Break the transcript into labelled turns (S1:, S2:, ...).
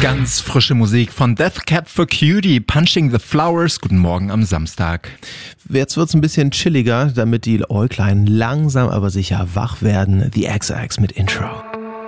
S1: Ganz frische Musik von Death Cab for Cutie, Punching the Flowers. Guten Morgen am Samstag.
S2: Jetzt wird's ein bisschen chilliger, damit die Äuglein langsam aber sicher wach werden. The XX mit Intro.